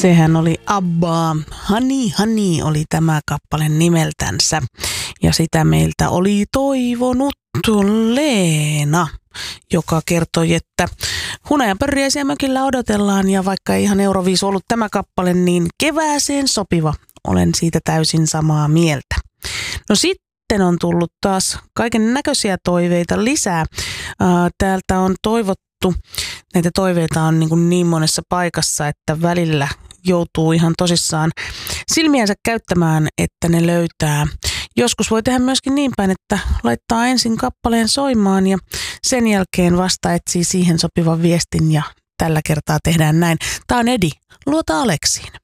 Sehän oli ABBA. Honey, Honey oli tämä kappale nimeltänsä. Ja sitä meiltä oli toivonut Leena, joka kertoi, että hunajanpörriäisiä mökillä odotellaan ja vaikka ei ihan Euroviisu ollut tämä kappale, niin kevääseen sopiva. Olen siitä täysin samaa mieltä. No sitten on tullut taas kaiken näköisiä toiveita lisää. Täältä on toivottu, näitä toiveita on niin monessa paikassa, että välillä joutuu ihan tosissaan silmiänsä käyttämään, että ne löytää. Joskus voi tehdä myöskin niin päin, että laittaa ensin kappaleen soimaan ja sen jälkeen vasta etsii siihen sopivan viestin ja tällä kertaa tehdään näin. Tämä on Edi, luota Aleksiin.